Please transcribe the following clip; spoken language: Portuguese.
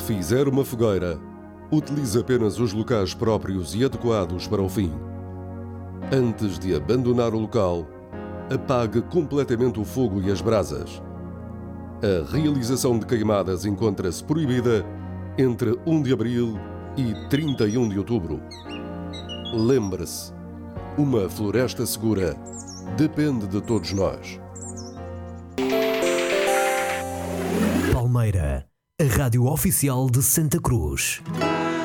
fizer uma fogueira, utilize apenas os locais próprios e adequados para o fim. Antes de abandonar o local, apague completamente o fogo e as brasas. A realização de queimadas encontra-se proibida entre 1 de abril e 31 de outubro. Lembre-se, uma floresta segura depende de todos nós. Palmeira, a rádio oficial de Santa Cruz.